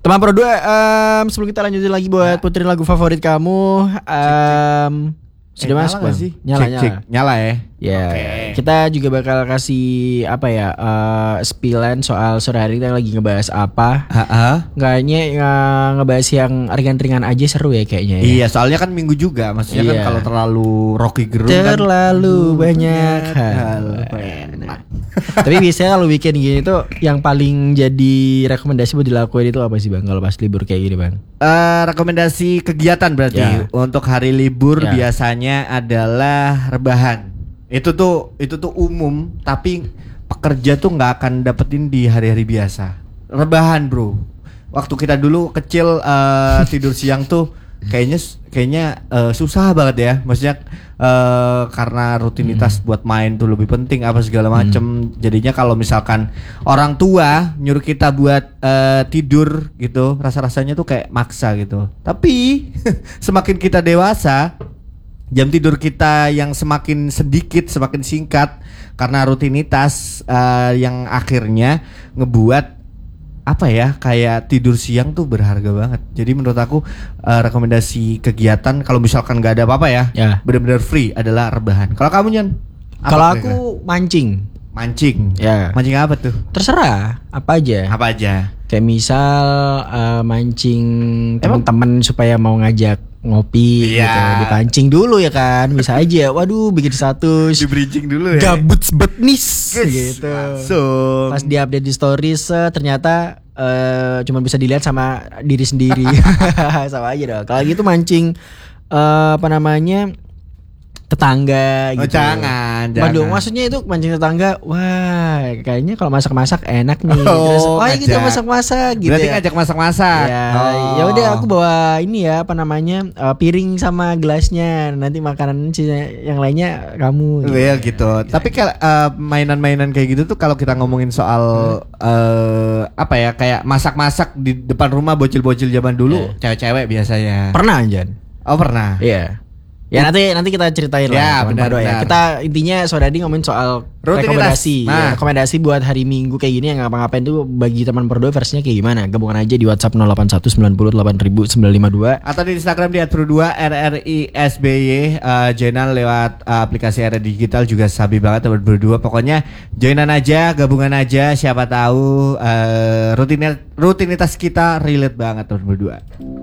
Teman Pro 2, sebelum kita lanjutin lagi buat puterin lagu favorit kamu, sudah masuk Bang? sih? Nyala ya. Ya, kita juga bakal kasih spillan soal sore hari kita lagi ngebahas apa. Kayaknya ngebahas yang ringan-ringan aja seru ya kayaknya. Iya, soalnya kan minggu juga, maksudnya kan kalau terlalu rocky gerung terlalu kan banyak hal. Tapi biasanya kalau weekend gini tuh yang paling jadi rekomendasi buat dilakuin itu apa sih Bang? Kalau pas libur kayak gini Bang? Rekomendasi kegiatan berarti untuk hari libur biasanya adalah rebahan. Itu tuh umum, tapi pekerja tuh nggak akan dapetin di hari-hari biasa. Rebahan bro. Waktu kita dulu kecil tidur siang tuh kayaknya susah banget ya. Maksudnya karena rutinitas buat main tuh lebih penting apa segala macem. Jadinya kalau misalkan orang tua nyuruh kita buat tidur gitu, rasa-rasanya tuh kayak maksa gitu. Tapi semakin kita dewasa, jam tidur kita yang semakin sedikit, semakin singkat karena rutinitas yang akhirnya ngebuat kayak tidur siang tuh berharga banget. Jadi menurut aku rekomendasi kegiatan kalau misalkan nggak ada apa-apa ya, benar-benar free adalah rebahan. Kalau kamu Nyan? Kalau aku mancing. Ya. Mancing apa tuh? Terserah, apa aja. Kayak misal mancing teman-teman supaya mau ngajak ngopi gitu, dipancing dulu ya kan, bisa aja. Waduh, bikin status, di bridging dulu ya. Gabut betnis gitu. Langsung. Pas di update di stories ternyata cuma bisa dilihat sama diri sendiri. Sama aja dong. Kalau gitu mancing tetangga gitu. Jangan. Waduh, maksudnya itu mancing tetangga. Wah, kayaknya kalau masak-masak enak nih. Terus gitu masak-masak gitu. Berarti ngajak masak-masak. Ya udah aku bawa ini piring sama gelasnya. Nanti makanan yang lainnya kamu. Iya gitu. Tapi mainan-mainan kayak gitu tuh kalau kita ngomongin soal kayak masak-masak di depan rumah bocil-bocil zaman dulu, cewek-cewek biasanya. Pernah Anjan? Oh pernah. Iya. Ya nanti kita ceritain lah benar. Ya. Kita intinya Sodadi ngomongin soal rekomendasi. Rekomendasi buat hari Minggu kayak gini yang ngapa-ngapain tuh bagi teman Pro 2 versinya kayak gimana? Gabungan aja di WhatsApp 0819080952 atau di Instagram di @pro2 RRISBY. Joinan lewat aplikasi RRI Digital juga sabi banget teman Pro 2. Pokoknya joinan aja, gabungan aja, siapa tahu rutinitas kita relate banget teman Pro 2.